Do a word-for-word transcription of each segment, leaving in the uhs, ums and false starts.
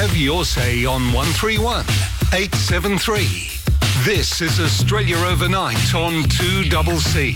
Have your say on one three one, eight seven three. This is Australia Overnight on two C C.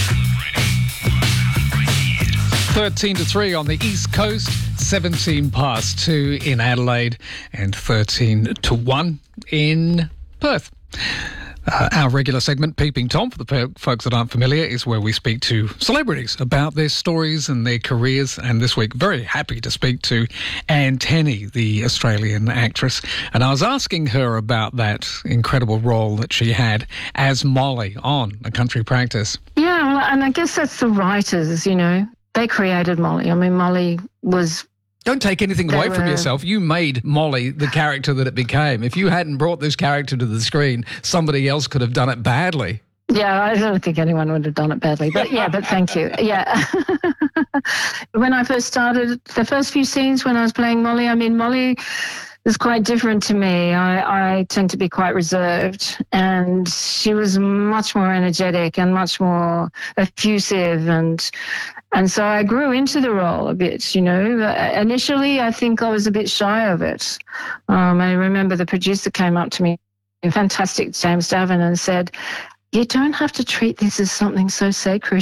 thirteen to three on the East Coast, seventeen past two in Adelaide, and thirteen to one in Perth. Uh, our regular segment, Peeping Tom, for the per- folks that aren't familiar, is where we speak to celebrities about their stories and their careers. And this week, very happy to speak to Anne Tenney, the Australian actress. And I was asking her about that incredible role that she had as Molly on A Country Practice. Yeah, well, and I guess that's the writers, you know. They created Molly. I mean, Molly was... Don't take anything away were... from yourself. You made Molly the character that it became. If you hadn't brought this character to the screen, somebody else could have done it badly. Yeah, I don't think anyone would have done it badly. But yeah, but thank you. Yeah. When I first started, the first few scenes when I was playing Molly, I mean, Molly is quite different to me. I, I tend to be quite reserved, and she was much more energetic and much more effusive, and and so I grew into the role a bit, you know. Initially, I think I was a bit shy of it. Um, I remember the producer came up to me, a fantastic James Davin, and said, "You don't have to treat this as something so sacred."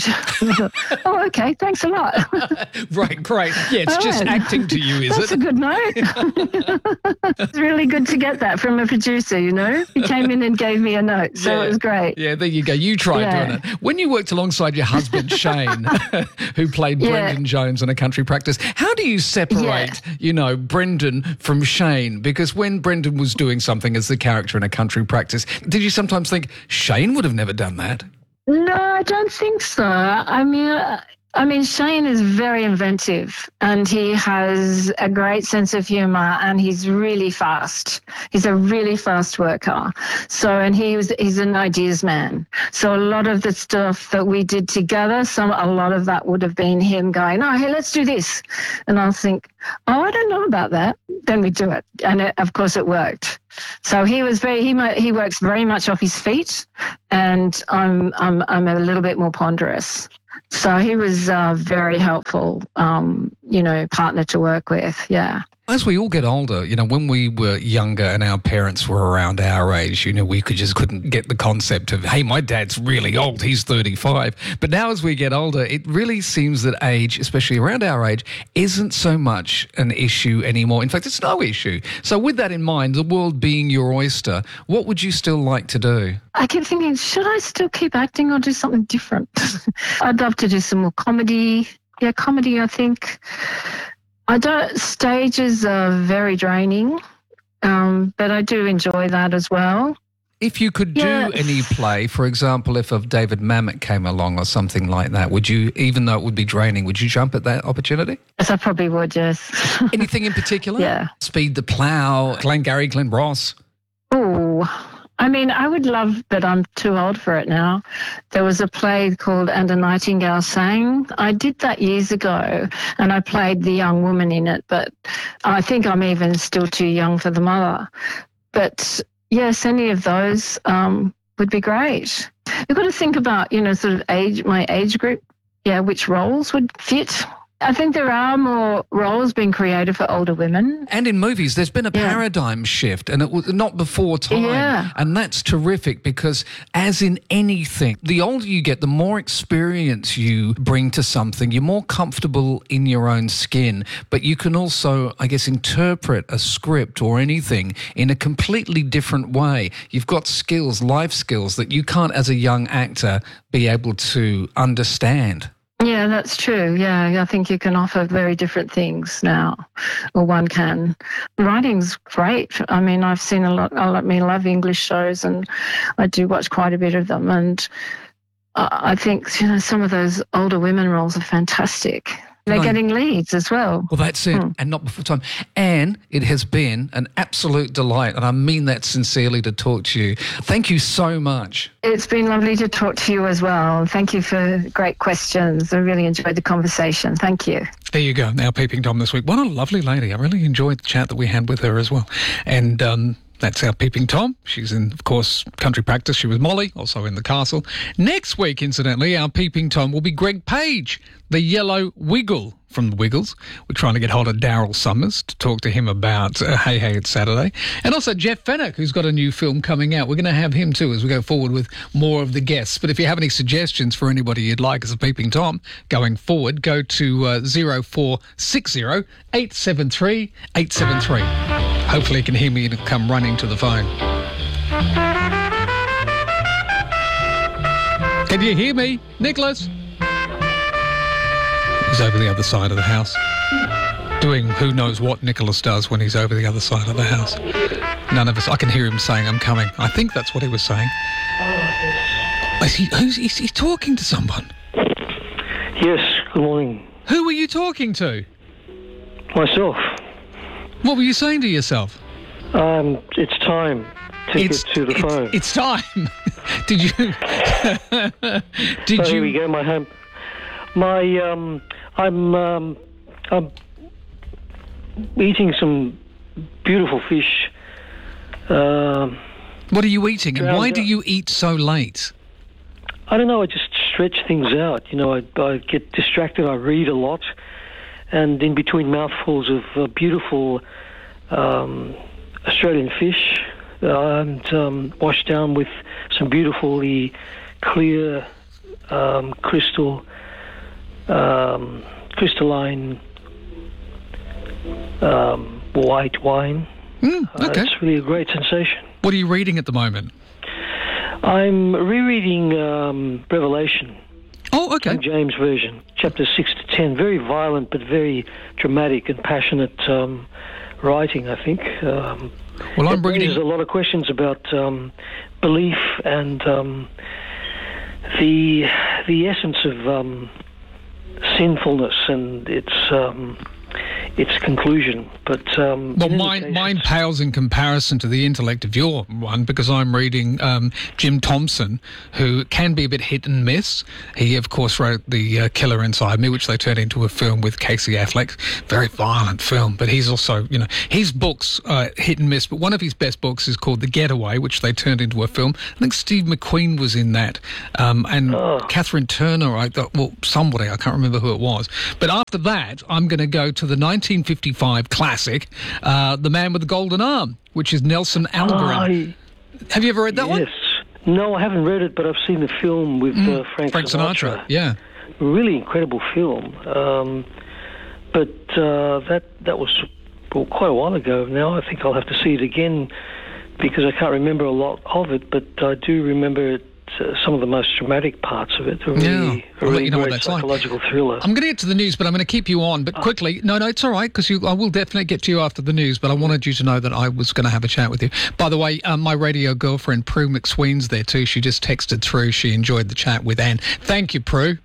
Oh, okay, thanks a lot. Right, great. Yeah, it's All just right. acting to you, is That's it? a good note. It's really good to get that from a producer, you know. He came in and gave me a note, so Yeah. it was great. Yeah, there you go. You tried Yeah. doing it. When you worked alongside your husband, Shane, who played Yeah. Brendan Jones in A Country Practice, how do you separate, Yeah. you know, Brendan from Shane? Because when Brendan was doing something as the character in A Country Practice, did you sometimes think, Shane would have never done that? No, I don't think so. I mean, uh, I mean, Shane is very inventive, and he has a great sense of humour, and he's really fast. He's a really fast worker. So, and he was, he's an ideas man. So a lot of the stuff that we did together, some, a lot of that would have been him going, "Oh, hey, let's do this." And I'll think, "Oh, I don't know about that." Then we do it. And it, of course it worked. So he was very, he he works very much off his feet, and I'm, I'm, I'm a little bit more ponderous. So he was uh, very helpful, um, you know, partner to work with, yeah. As we all get older, you know, when we were younger and our parents were around our age, you know, we could just couldn't get the concept of, hey, my dad's really old, he's thirty-five. But now as we get older, it really seems that age, especially around our age, isn't so much an issue anymore. In fact, it's no issue. So with that in mind, the world being your oyster, what would you still like to do? I keep thinking, should I still keep acting or do something different? I'd love to do some more comedy. Yeah, comedy, I think. I don't, stages are very draining, um, but I do enjoy that as well. If you could do Yeah. any play, for example, if of David Mamet came along or something like that, would you, even though it would be draining, would you jump at that opportunity? Yes, I probably would, yes. Anything in particular? Yeah. Speed the Plough, Glengarry Glen Ross. Oh, I mean, I would love, but I'm too old for it now. There was a play called And a Nightingale Sang. I did that years ago, and I played the young woman in it, but I think I'm even still too young for the mother. But yes, any of those um, would be great. You've got to think about, you know, sort of age, my age group, yeah, which roles would fit. I think there are more roles being created for older women. And in movies, there's been a Yeah. paradigm shift, and it was not before time. Yeah. And that's terrific because, as in anything, the older you get, the more experience you bring to something, you're more comfortable in your own skin. But you can also, I guess, interpret a script or anything in a completely different way. You've got skills, life skills, that you can't, as a young actor, be able to understand. Yeah, that's true. Yeah, I think you can offer very different things now, or one can. Writing's great. I mean, I've seen a lot, I mean, I love English shows, and I do watch quite a bit of them. And I think, you know, some of those older women roles are fantastic. They're No. getting leads as well. Well, that's it, Hmm. and not before time. And it has been an absolute delight, and I mean that sincerely, to talk to you. Thank you so much. It's been lovely to talk to you as well. Thank you for great questions. I really enjoyed the conversation. Thank you. There you go. Now, Peeping Tom this week. What a lovely lady. I really enjoyed the chat that we had with her as well. And um, That's our Peeping Tom. She's in, of course, Country Practice. She was Molly, also in The Castle. Next week, incidentally, our Peeping Tom will be Greg Page, the Yellow Wiggle from the Wiggles. We're trying to get hold of Daryl Summers to talk to him about uh, Hey Hey It's Saturday. And also Jeff Fenwick, who's got a new film coming out. We're going to have him too as we go forward with more of the guests. But if you have any suggestions for anybody you'd like as a Peeping Tom going forward, go to uh, zero four six zero eight seven three eight seven three. Hopefully you can hear me and come running to the phone. Can you hear me, Nicholas? He's over the other side of the house, doing who knows what Nicholas does when he's over the other side of the house. None of us, I can hear him saying, I'm coming. I think that's what he was saying. Is he, who's, is he talking to someone? Yes, good morning. Who were you talking to? Myself. What were you saying to yourself? Um, it's time to it's, get to the it's, phone. It's time. Did you... Did so you... Here we go, my home... My, um, I'm, um, I'm eating some beautiful fish. Um, what are you eating, and why out. do you eat so late? I don't know. I just stretch things out. You know, I, I get distracted. I read a lot, and in between mouthfuls of uh, beautiful um, Australian fish, uh, and um, washed down with some beautifully clear um, crystal. Um, crystalline um, white wine. Mm, okay. Uh, it's really a great sensation. What are you reading at the moment? I'm rereading um, Revelation. Oh, okay. King James Version, chapters six to ten. Very violent, but very dramatic and passionate um, writing, I think. Um, well, I'm it reading... raises a lot of questions about um, belief and um, the the essence of... Um, sinfulness and its um, its conclusion, but um, well, mine mine pales in comparison to the intellect of your one, because I'm reading um, Jim Thompson, who can be a bit hit and miss. He, of course, wrote The uh, Killer Inside Me, which they turned into a film with Casey Affleck. Very violent film, but he's also, you know, his books are hit and miss. But one of his best books is called The Getaway, which they turned into a film. I think Steve McQueen was in that, um, and oh. Catherine Turner. I thought, well, somebody I can't remember who it was. But after that, I'm going to go to the nineteen fifty-five classic, uh, The Man with the Golden Arm, which is Nelson Algren. I, Have you ever read that yes. one? Yes. No, I haven't read it, but I've seen the film with mm, uh, Frank, Frank Sinatra. Sinatra. Yeah. Really incredible film. Um, but uh, that that was well, quite a while ago now. I think I'll have to see it again because I can't remember a lot of it, but I do remember it. Uh, some of the most dramatic parts of it. A really, yeah, a really you know great what that's psychological like. thriller. I'm going to get to the news, but I'm going to keep you on. But quickly, no, no, it's all right, because I will definitely get to you after the news, but I wanted you to know that I was going to have a chat with you. By the way, um, my radio girlfriend, Prue McSween's there too. She just texted through. She enjoyed the chat with Anne. Thank you, Prue.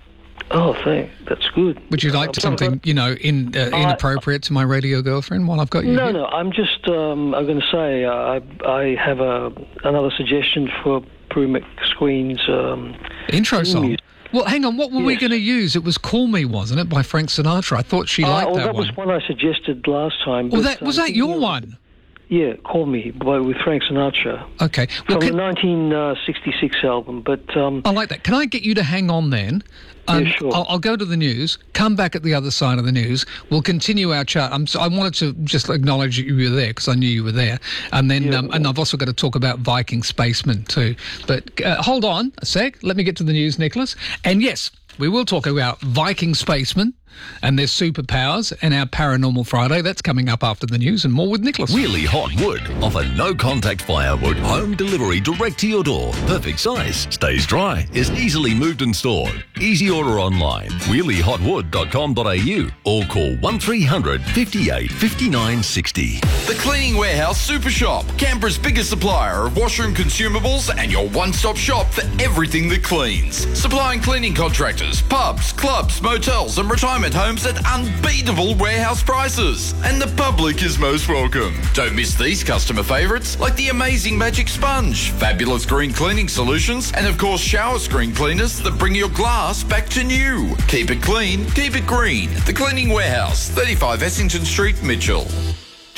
Oh, thank. That's good. Would you like uh, something, you know, in uh, inappropriate to my radio girlfriend while I've got you No, here? no. I'm just. Um, I'm going to say uh, I I have a another suggestion for Prue McSween's um, intro song. music. Well, hang on. What were yes. we going to use? It was "Call Me," wasn't it, by Frank Sinatra? I thought she liked uh, well, that, that one. was one I suggested last time. Well, but, that was um, that your one. Yeah, "Call Me" by with Frank Sinatra. Okay. Well, from can, the nineteen sixty-six album. But um, I like that. Can I get you to hang on then? Um, yeah, sure. I'll, I'll go to the news, come back at the other side of the news. We'll continue our chat. I'm, so I wanted to just acknowledge that you were there because I knew you were there. And then, yeah, um, yeah. and I've also got to talk about Viking Spacemen too. But uh, hold on a sec. Let me get to the news, Nicholas. And yes, we will talk about Viking Spacemen and their superpowers and our Paranormal Friday. That's coming up after the news, and more with Nicholas. Wheelie Hot Wood offer no contact firewood, home delivery direct to your door. Perfect size, stays dry, is easily moved and stored. Easy order online, wheelie hot wood dot com dot a u or call one three hundred fifty-eight fifty-nine sixty. The Cleaning Warehouse Super Shop, Canberra's biggest supplier of washroom consumables and your one-stop shop for everything that cleans. Supplying cleaning contractors, pubs, clubs, motels and retirement homes at unbeatable warehouse prices. And the public is most welcome. Don't miss these customer favourites like the amazing Magic Sponge, fabulous green cleaning solutions, and of course shower screen cleaners that bring your glass back to new. Keep it clean, keep it green. The Cleaning Warehouse, thirty-five Essington Street, Mitchell.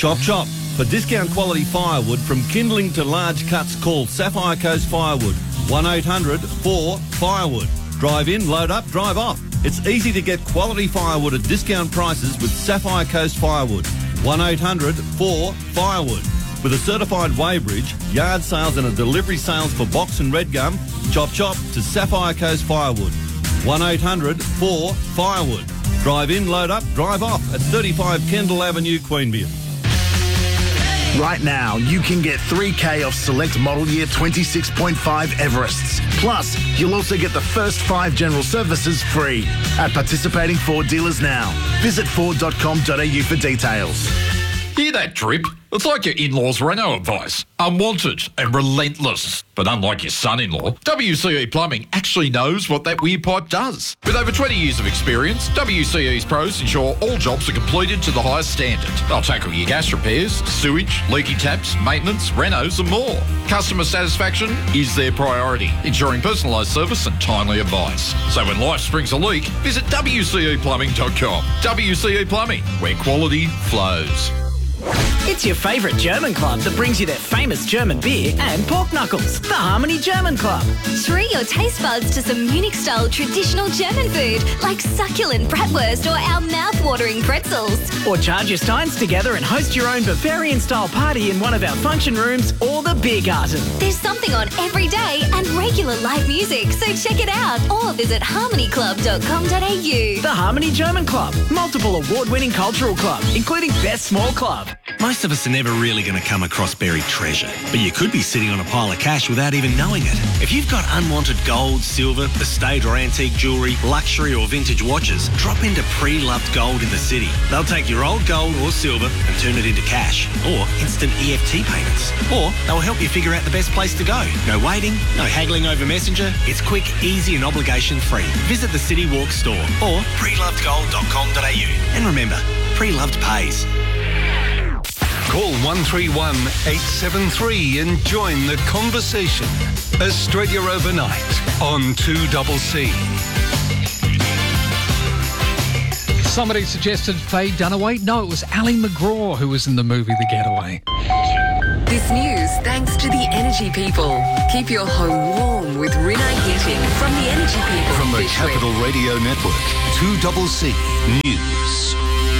Chop Chop. For discount quality firewood from kindling to large cuts, call Sapphire Coast Firewood. one eight hundred four firewood. Drive in, load up, drive off. It's easy to get quality firewood at discount prices with Sapphire Coast Firewood. one eight hundred four firewood. With a certified weighbridge, yard sales and a delivery sales for box and red gum, Chop Chop to Sapphire Coast Firewood. one eight hundred four firewood. Drive in, load up, drive off at thirty-five Kendall Avenue, Queanbeyan. Right now, you can get three K off select model year twenty-six point five Everests. Plus, you'll also get the first five general services free at participating Ford dealers now. Visit ford dot com dot a u for details. Hear that drip? It's like your in-laws' Renault advice. Unwanted and relentless. But unlike your son-in-law, W C E Plumbing actually knows what that weird pipe does. With over twenty years of experience, W C E's pros ensure all jobs are completed to the highest standard. They'll tackle your gas repairs, sewage, leaky taps, maintenance, renos and more. Customer satisfaction is their priority, ensuring personalised service and timely advice. So when life springs a leak, visit w c e plumbing dot com. W C E Plumbing, where quality flows. It's your favourite German club that brings you their famous German beer and pork knuckles, the Harmony German Club. Treat your taste buds to some Munich-style traditional German food like succulent bratwurst or our mouth-watering pretzels. Or charge your steins together and host your own Bavarian-style party in one of our function rooms or the beer garden. There's something on every day and regular live music, so check it out or visit harmony club dot com dot a u. The Harmony German Club, multiple award-winning cultural club, including Best Small Club. Most of us are never really going to come across buried treasure, but you could be sitting on a pile of cash without even knowing it. If you've got unwanted gold, silver, estate or antique jewellery, luxury or vintage watches, drop into Pre-Loved Gold in the city. They'll take your old gold or silver and turn it into cash or instant E F T payments. Or they'll help you figure out the best place to go. No waiting, no haggling over Messenger. It's quick, easy and obligation free. Visit the City Walk store or pre loved gold dot com dot a u. And remember, Pre-Loved pays. Call one three one, eight seven three and join the conversation. Australia Overnight on two C C. Somebody suggested Faye Dunaway. No, it was Ali McGraw who was in the movie The Getaway. This news thanks to the Energy People. Keep your home warm with Renee Getting from the Energy People. From the Capital Radio Network, two C C News.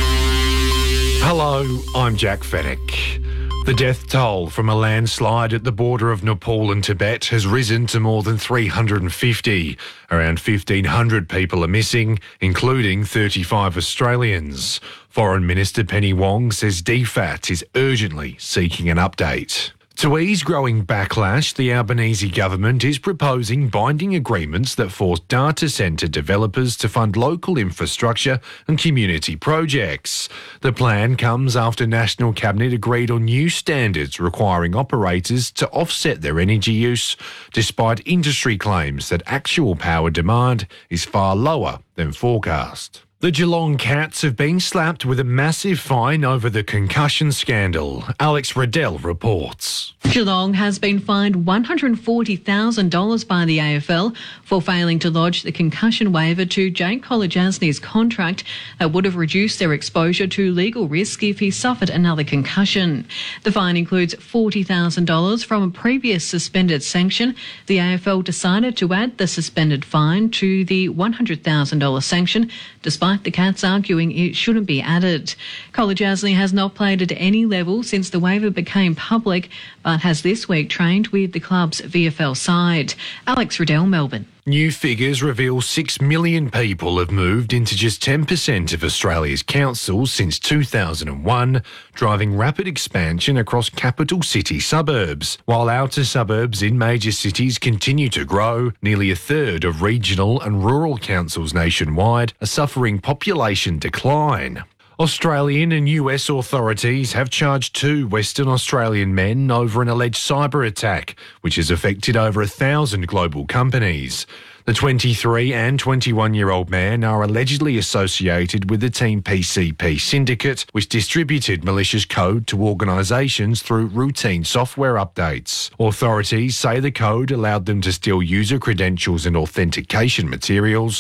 Hello, I'm Jack Fennick. The death toll from a landslide at the border of Nepal and Tibet has risen to more than three hundred fifty. Around fifteen hundred people are missing, including thirty-five Australians. Foreign Minister Penny Wong says D FAT is urgently seeking an update. To ease growing backlash, the Albanese government is proposing binding agreements that force data centre developers to fund local infrastructure and community projects. The plan comes after National Cabinet agreed on new standards requiring operators to offset their energy use, despite industry claims that actual power demand is far lower than forecast. The Geelong Cats have been slapped with a massive fine over the concussion scandal. Alex Riddell reports. Geelong has been fined one hundred forty thousand dollars by the A F L for failing to lodge the concussion waiver to Jake Kolodjasny's contract that would have reduced their exposure to legal risk if he suffered another concussion. The fine includes forty thousand dollars from a previous suspended sanction. The A F L decided to add the suspended fine to the one hundred thousand dollars sanction, despite the Cats arguing it shouldn't be added. Kolodjasny has not played at any level since the waiver became public, but has this week trained with the club's V F L side. Alex Riddell, Melbourne. New figures reveal six million people have moved into just ten percent of Australia's councils since two thousand one, driving rapid expansion across capital city suburbs. While outer suburbs in major cities continue to grow, nearly a third of regional and rural councils nationwide are suffering population decline. Australian and U S authorities have charged two Western Australian men over an alleged cyber attack, which has affected over a thousand global companies. The twenty-three and twenty-one-year-old man are allegedly associated with the Team P C P syndicate, which distributed malicious code to organisations through routine software updates. Authorities say the code allowed them to steal user credentials and authentication materials.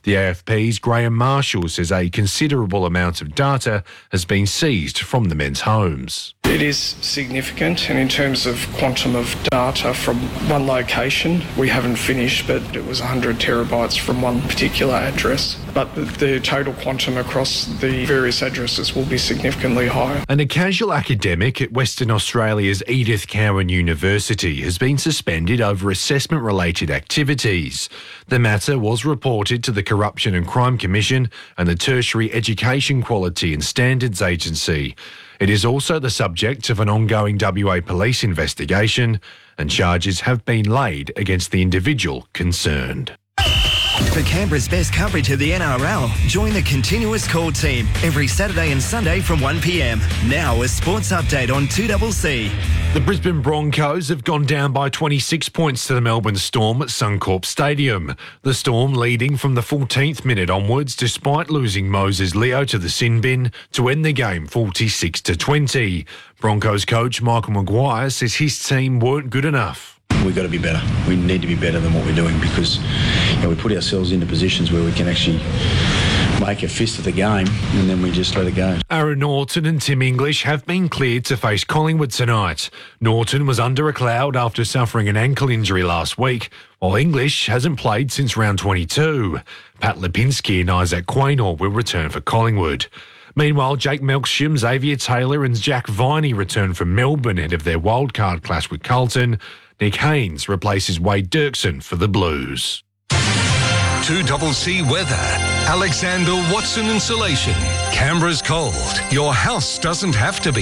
The A F P's Graham Marshall says a considerable amount of data has been seized from the men's homes. It is significant, and in terms of quantum of data from one location, we haven't finished, but it was one hundred terabytes from one particular address. But the, the total quantum across the various addresses will be significantly higher. And a casual academic at Western Australia's Edith Cowan University has been suspended over assessment-related activities. The matter was reported to the Corruption and Crime Commission and the Tertiary Education Quality and Standards Agency. It is also the subject of an ongoing W A police investigation, and charges have been laid against the individual concerned. For Canberra's best coverage of the N R L, join the Continuous Call team every Saturday and Sunday from one p m. Now a sports update on two C C. The Brisbane Broncos have gone down by twenty-six points to the Melbourne Storm at Suncorp Stadium. The Storm leading from the fourteenth minute onwards despite losing Moses Leo to the sin bin to end the game forty-six to twenty. Broncos coach Michael Maguire says his team weren't good enough. We've got to be better. We need to be better than what we're doing because you know, we put ourselves into positions where we can actually make a fist of the game and then we just let it go. Aaron Norton and Tim English have been cleared to face Collingwood tonight. Norton was under a cloud after suffering an ankle injury last week, while English hasn't played since round twenty-two. Pat Lipinski and Isaac Quaynor will return for Collingwood. Meanwhile, Jake Melksham, Xavier Taylor and Jack Viney return from Melbourne ahead of their wildcard clash with Carlton. Nick Haynes replaces Wade Dirksen for the Blues. two C C weather. Alexander Watson Insulation. Canberra's cold. Your house doesn't have to be.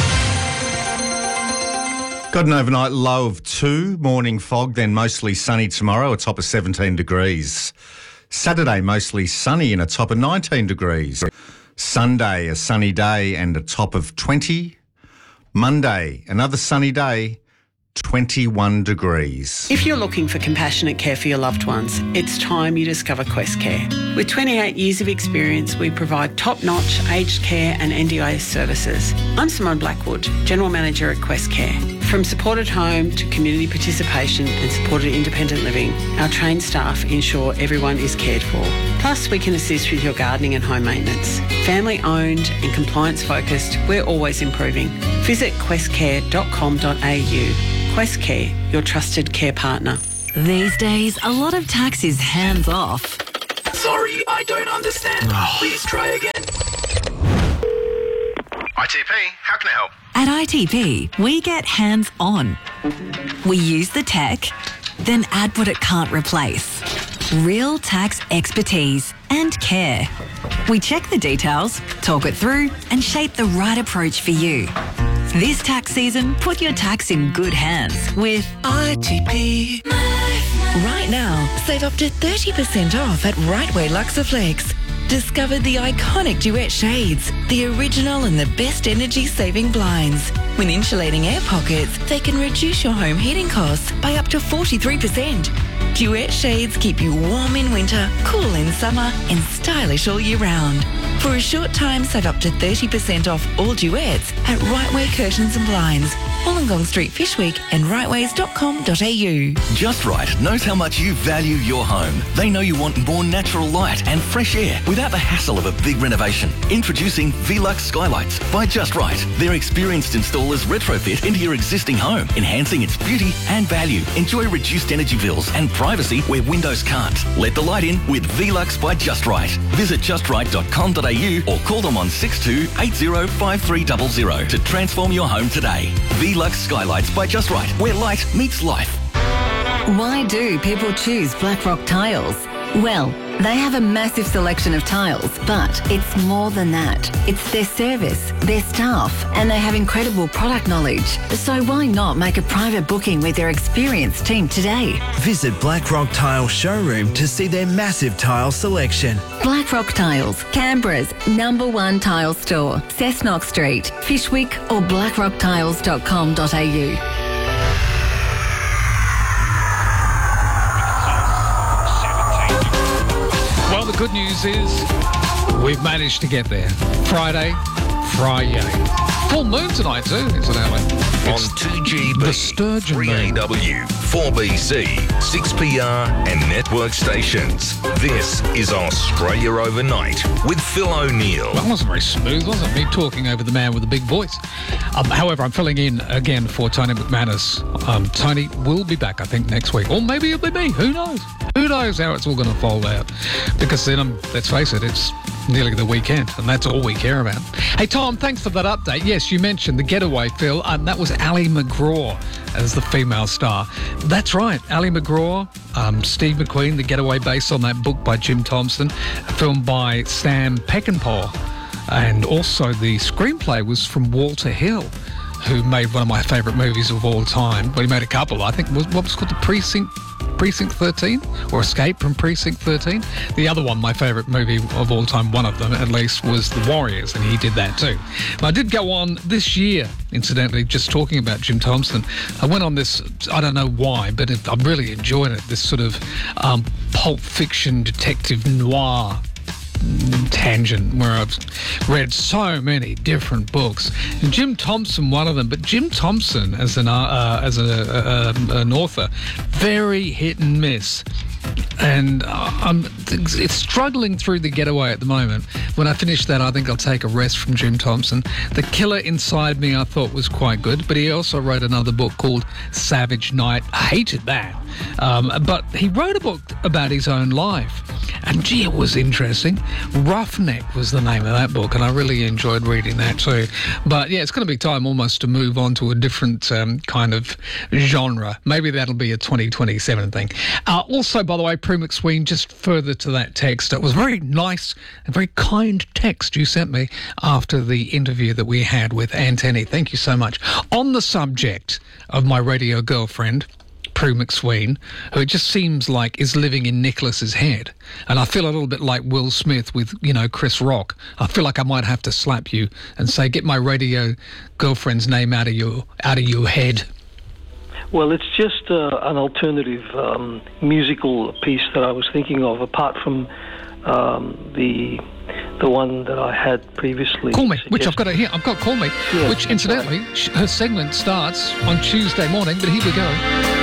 Got an overnight low of two, morning fog, then mostly sunny tomorrow, a top of seventeen degrees. Saturday, mostly sunny and a top of nineteen degrees. Sunday, a sunny day and a top of twenty. Monday, another sunny day, twenty-one degrees. If you're looking for compassionate care for your loved ones, it's time you discover Quest Care. With twenty-eight years of experience, we provide top-notch aged care and N D I S services. I'm Simone Blackwood, General Manager at Quest Care. From supported home to community participation and supported independent living, our trained staff ensure everyone is cared for. Plus, we can assist with your gardening and home maintenance. Family-owned and compliance-focused, we're always improving. Visit quest care dot com dot a u. Quest Care, your trusted care partner. These days, a lot of tax is hands off. Sorry, I don't understand. Please try again. I T P, how can I help? At I T P, we get hands on. We use the tech, then add what it can't replace. Real tax expertise and care. We check the details, talk it through, and shape the right approach for you. This tax season, put your tax in good hands with I T P. Right now, save up to thirty percent off at Rightway Luxaflex. Discover the iconic Duet shades, the original and the best energy-saving blinds. When insulating air pockets, they can reduce your home heating costs by up to forty-three percent. Duet shades keep you warm in winter, cool in summer, and stylish all year round. For a short time, save up to thirty percent off all Duets at Rightway Curtains and Blinds, Wollongong Street, Fishwick, and rightways dot com dot a u. Just Right knows how much you value your home. They know you want more natural light and fresh air without the hassle of a big renovation. Introducing Velux Skylights by Just Right. Their experienced installers retrofit into your existing home, enhancing its beauty and value. Enjoy reduced energy bills and privacy where windows can't. Let the light in with Velux by Just Right. Visit just right dot com dot a u or call them on six two eight zero five three zero zero to transform your home today. Velux Skylights by Just Right, where light meets life. Why do people choose Blackrock Tiles? Well, they have a massive selection of tiles, but it's more than that. It's their service, their staff, and they have incredible product knowledge. So why not make a private booking with their experienced team today? Visit Blackrock Tile Showroom to see their massive tile selection. Blackrock Tiles, Canberra's number one tile store. Cessnock Street, Fishwick or blackrock tiles dot com dot a u. Well, the good news is we've managed to get there. Friday, Friday. Full moon tonight too, incidentally. On two G B, the Sturgeon three A W, four B C, six P R and network stations. This is Australia Overnight with Phil O'Neill. That wasn't very smooth, was it? Me talking over the man with the big voice. Um, however, I'm filling in again for Tony McManus. Um, Tony will be back, I think, next week. Or maybe it'll be me. Who knows? Who knows how it's all going to fold out? Because then, um, let's face it, it's nearly the weekend, and that's all we care about. Hey, Tom, thanks for that update. Yes, you mentioned The Getaway, Phil, and that was Ali McGraw as the female star. That's right, Ali McGraw, um, Steve McQueen, The Getaway, based on that book by Jim Thompson, a film by Sam Peckinpah, and also the screenplay was from Walter Hill, who made one of my favourite movies of all time. Well, he made a couple, I think. Was, what was it called? The Precinct Precinct thirteen? Or Escape from Precinct thirteen? The other one, my favourite movie of all time, one of them at least, was The Warriors, and he did that too. And I did go on this year, incidentally, just talking about Jim Thompson. I went on this, I don't know why, but it, I really enjoyed it, this sort of um, pulp fiction detective noir tangent where I've read so many different books, and Jim Thompson one of them. But Jim Thompson as an uh, as a, uh, an author, very hit and miss. And uh, I'm it's struggling through The Getaway at the moment. When I finish that, I think I'll take a rest from Jim Thompson. The Killer Inside Me I thought was quite good, but he also wrote another book called Savage Night. I hated that. Um, but he wrote a book about his own life. And gee, it was interesting. Roughneck was the name of that book, and I really enjoyed reading that too. But yeah, it's going to be time almost to move on to a different um, kind of genre. Maybe that'll be a twenty twenty-seven thing. Uh, also, by the way, Prue McSween, just further to that text, it was very nice and very kind text you sent me after the interview that we had with Anthony. Thank you so much. On the subject of my radio girlfriend, Prue McSween, who it just seems like is living in Nicholas's head. And I feel a little bit like Will Smith with, you know, Chris Rock. I feel like I might have to slap you and say, get my radio girlfriend's name out of your, out of your head. Well, it's just uh, an alternative um, musical piece that I was thinking of, apart from um, the the one that I had previously. Call Me, suggested. which I've got to hear. I've got Call Me, Yeah, which incidentally, right. her segment starts on Tuesday morning, but here we go.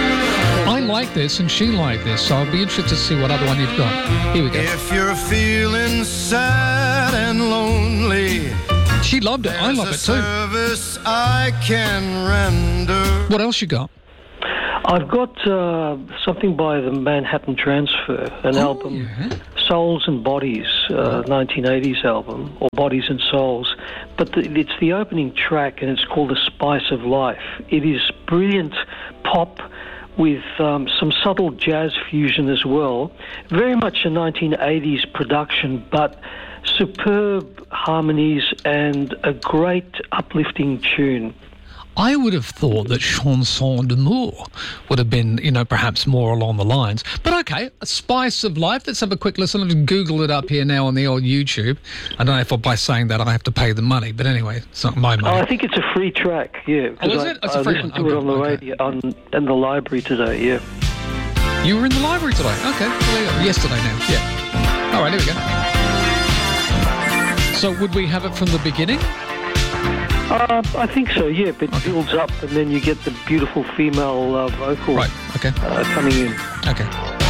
I like this and she liked this, so I'll be interested to see what other one you've got. Here we go. If you're feeling sad and lonely, she loved it. I love it too. Service I can render. What else you got? I've got uh, something by the Manhattan Transfer, an oh, album, yeah. Souls and Bodies, uh, nineteen eighties album, or Bodies and Souls. But the, it's the opening track, and it's called The Spice of Life. It is brilliant pop with um, some subtle jazz fusion as well. Very much a nineteen eighties production, but superb harmonies and a great uplifting tune. I would have thought that Chanson d'amour would have been, you know, perhaps more along the lines. But okay, A Spice of Life. Let's have a quick listen. I'll just Google it up here now on the old YouTube. I don't know if by saying that I have to pay the money, but anyway, it's not my money. Oh, I think it's a free track, yeah. Oh, is I, it? It's I a free listened one. to it Okay, on the okay. radio, on, in the library today, yeah. You were in the library today? Okay, well, there you go. Yesterday now, yeah. All right, here we go. So would we have it from the beginning? Uh, I think so, yeah, but it builds up and then you get the beautiful female uh, vocal right. okay. uh, coming in. Okay.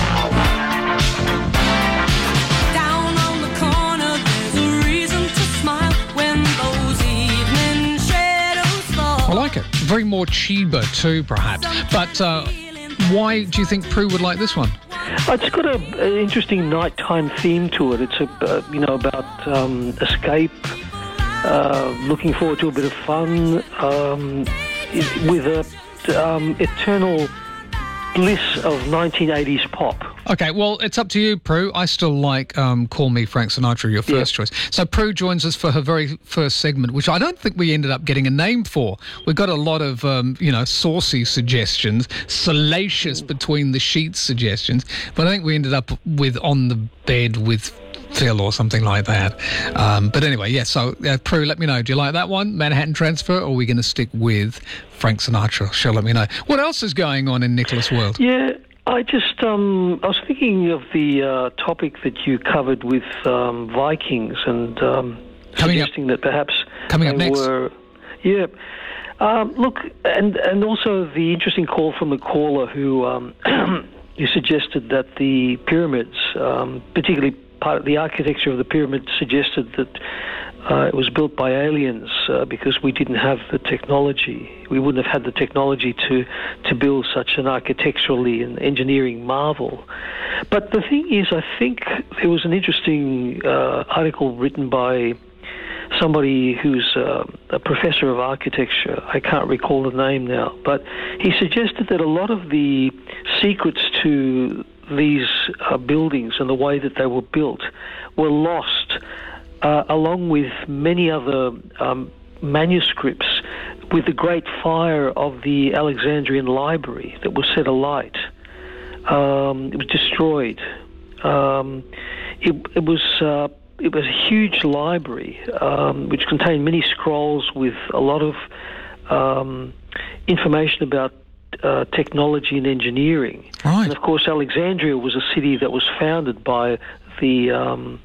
Down on the corner, there's a reason to smile when those evening shadows fall. I like it. Very more Chiba too, perhaps. But uh, why do you think Prue would like this one? It's got a, an interesting nighttime theme to it. It's a, uh, you know, about um, escape. Uh, looking forward to a bit of fun um, with a um, eternal bliss of nineteen eighties pop. Okay, well, it's up to you, Prue. I still like um, Call Me Frank Sinatra, your first yeah. choice. So Prue joins us for her very first segment, which I don't think we ended up getting a name for. We got a lot of, um, you know, saucy suggestions, salacious between the sheets suggestions, but I think we ended up with On the Bed with Phil or something like that. Um, but anyway, yeah, so uh, Prue, let me know. Do you like that one, Manhattan Transfer, or are we going to stick with Frank Sinatra? She'll let me know. What else is going on in Nicholas' world? Yeah, I just, um, I was thinking of the uh, topic that you covered with um, Vikings and um, suggesting that perhaps Coming up They next. Were, yeah. Um, look, and and also the interesting call from the caller who um, who suggested that the pyramids, um, particularly part of the architecture of the pyramid, suggested that uh, it was built by aliens uh, because we didn't have the technology. We wouldn't have had the technology to to build such an architecturally and engineering marvel. But the thing is, I think there was an interesting uh, article written by somebody who's uh, a professor of architecture. I can't recall the name now, but he suggested that a lot of the secrets to these uh, buildings and the way that they were built were lost, uh, along with many other um, manuscripts, with the great fire of the Alexandrian library that was set alight. Um, it was destroyed. Um, it, it was... Uh, It was a huge library um, which contained many scrolls with a lot of um, information about uh, technology and engineering. Right. And of course, Alexandria was a city that was founded by the um,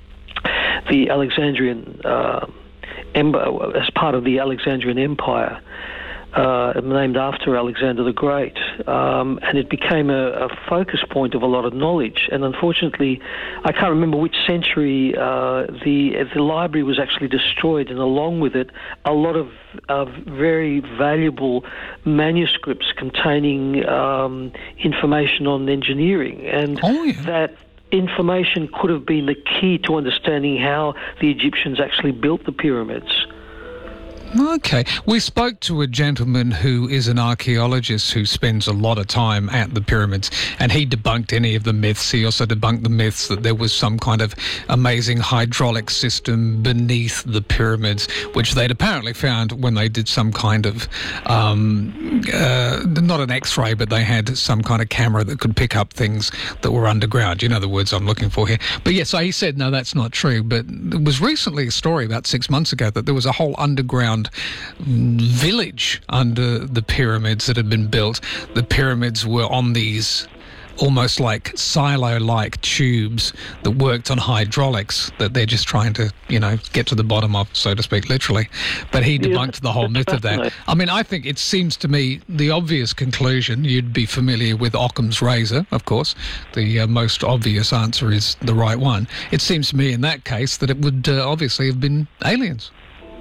the Alexandrian uh, em- as part of the Alexandrian Empire. Uh, named after Alexander the Great, um, and it became a, a focus point of a lot of knowledge. And unfortunately, I can't remember which century uh, the the library was actually destroyed, and along with it, a lot of uh, very valuable manuscripts containing um, information on engineering, and oh, yeah. that information could have been the key to understanding how the Egyptians actually built the pyramids. Okay. We spoke to a gentleman who is an archaeologist who spends a lot of time at the pyramids, and he debunked any of the myths. He also debunked the myths that there was some kind of amazing hydraulic system beneath the pyramids, which they'd apparently found when they did some kind of, um, uh, not an X-ray, but they had some kind of camera that could pick up things that were underground. You know the words I'm looking for here. But yeah, so he said, no, that's not true. But there was recently a story about six months ago that there was a whole underground village under the pyramids that had been built. The pyramids were on these almost like silo-like tubes that worked on hydraulics that they're just trying to, you know, get to the bottom of, so to speak, literally. But he debunked yeah, the whole myth of that. I mean, I think it seems to me the obvious conclusion, you'd be familiar with Occam's razor, of course. The uh, most obvious answer is the right one. It seems to me in that case that it would uh, obviously have been aliens.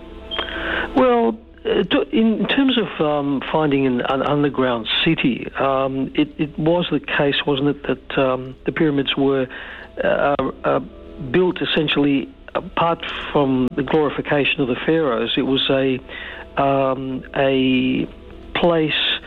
Well, in terms of um, finding an, an underground city, um, it, it was the case, wasn't it, that um, the pyramids were uh, uh, built essentially apart from the glorification of the pharaohs. It was a um, a place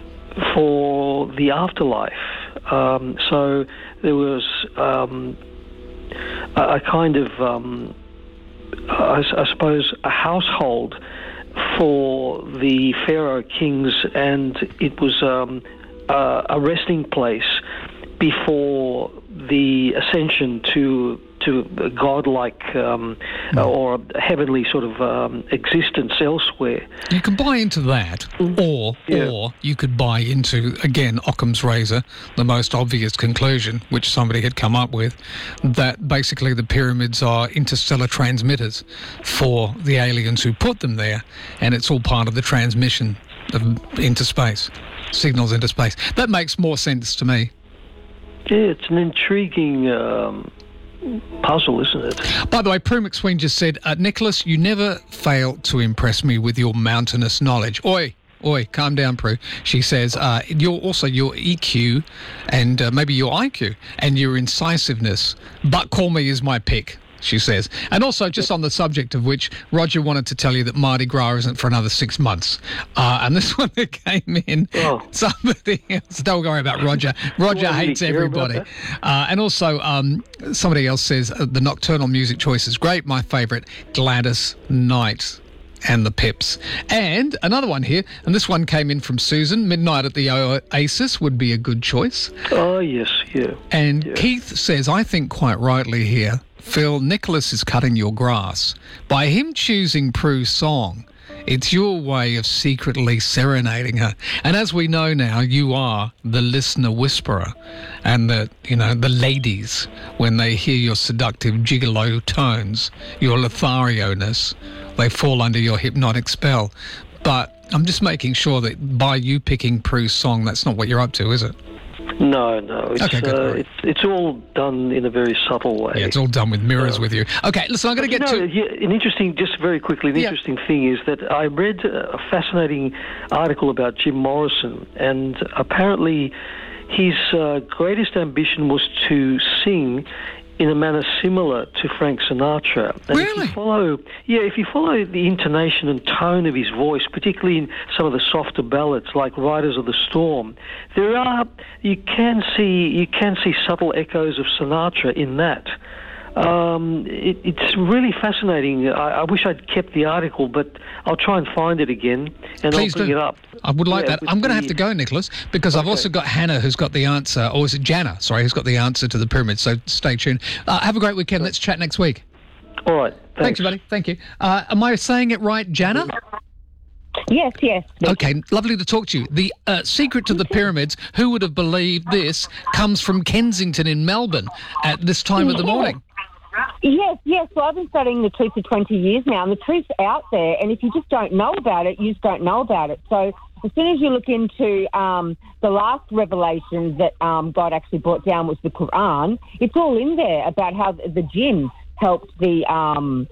for the afterlife. Um, so there was um, a, a kind of, um, I, I suppose, a household for the pharaoh kings, and it was um, uh, a resting place before the ascension to to a godlike um, mm. or a heavenly sort of um, existence elsewhere. You could buy into that, or Yeah. or you could buy into, again, Occam's razor, the most obvious conclusion, which somebody had come up with, that basically the pyramids are interstellar transmitters for the aliens who put them there, and it's all part of the transmission of into space, signals into space. That makes more sense to me. Yeah, it's an intriguing um, puzzle, isn't it? By the way, Prue McSween just said, uh, Nicholas, you never fail to impress me with your mountainous knowledge. Oi, oi, calm down, Prue. She says, uh, you're also your E Q and uh, maybe your I Q and your incisiveness, but call me is my pick, she says. And also, just on the subject of which, Roger wanted to tell you that Mardi Gras isn't for another six months. Uh, and this one that came in, oh. somebody else, don't worry about Roger. Roger Well, hates did you hear about everybody. Uh, and also, um, somebody else says, uh, the nocturnal music choice is great. My favourite, Gladys Knight and the Pips. And another one here, and this one came in from Susan. Midnight at the Oasis would be a good choice. Oh, yes, yeah. And yeah. Keith says, I think quite rightly here, Phil, Nicholas is cutting your grass. By him choosing Prue's song, It's your way of secretly serenading her. And as we know now, you are the listener whisperer. And the, you know, the ladies, when they hear your seductive gigolo tones, your Lothario-ness, they fall under your hypnotic spell. But I'm just making sure that by you picking Prue's song, that's not what you're up to, is it? No, no. It's, Okay, good, uh, right. it's it's all done in a very subtle way. Yeah, it's all done with mirrors with you. Okay, listen, I'm going to You get know, to... yeah, an interesting, just very quickly, an Yeah. interesting thing is that I read a fascinating article about Jim Morrison, and apparently his uh, greatest ambition was to sing in a manner similar to Frank Sinatra. And really? If you follow, yeah, if you follow the intonation and tone of his voice, particularly in some of the softer ballads like "Riders of the Storm," there are you can see you can see subtle echoes of Sinatra in that. Um, it, it's really fascinating. I, I wish I'd kept the article, but I'll try and find it again and Please I'll bring do. it up. I would like Yeah, that. with I'm going to the- have to go, Nicholas, because I've also got Hannah who's got the answer, or is it Jana? Sorry, who's got the answer to the pyramid. So stay tuned. Uh, have a great weekend. Let's chat next week. All right. Thanks, buddy. Thank you. Uh, am I saying it right, Jana? Yes, yes. Okay, lovely to talk to you. The uh, secret to the pyramids, who would have believed this, comes from Kensington in Melbourne at this time of the morning. Yes, yes. Well, I've been studying the truth for twenty years now, and the truth's out there. And if you just don't know about it, you just don't know about it. So as soon as you look into um, the last revelation that um, God actually brought down was the Quran, it's all in there about how the jinn helped the um,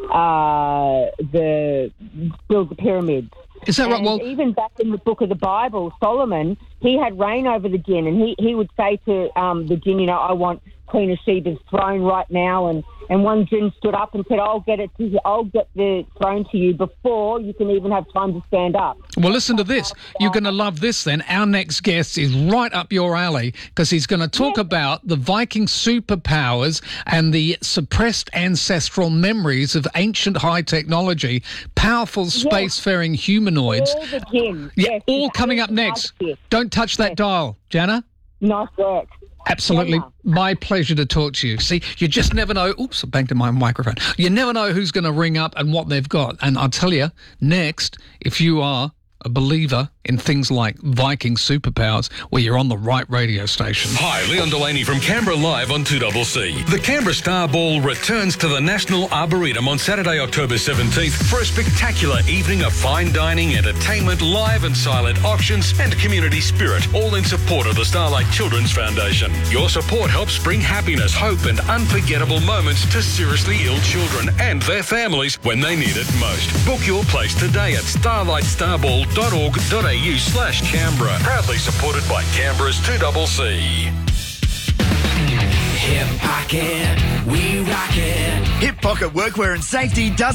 uh, the build the pyramids. Is that right? And Well, even back in the book of the Bible, Solomon, he had reign over the jinn, and he, he would say to um, the jinn, you know, I want Queen of Sheba's throne right now, and, and one jinn stood up and said, I'll get it to you, I'll get the throne to you before you can even have time to stand up. Well, listen to this. You're going to love this then. Our next guest is right up your alley because he's going to talk about the Viking superpowers and the suppressed ancestral memories of ancient high technology, powerful spacefaring humanoids. All the jinn. Yeah, Yes, all it's coming up next. Don't touch that dial, Jana. Nice work. Absolutely. My pleasure to talk to you. See, you just never know. Oops, I banged in my microphone. You never know who's going to ring up and what they've got. And I'll tell you, next, if you are a believer in things like Viking superpowers, well, you're on the right radio station. Hi, Leon Delaney from Canberra Live on two C C. The Canberra Star Ball returns to the National Arboretum on Saturday, October seventeenth for a spectacular evening of fine dining, entertainment, live and silent auctions and community spirit, all in support of the Starlight Children's Foundation. Your support helps bring happiness, hope and unforgettable moments to seriously ill children and their families when they need it most. Book your place today at starlight starball dot org dot a u slash Canberra. Proudly supported by Canberra's two C C. Hip pocket, we rock it. Hip Pocket Workwear and Safety does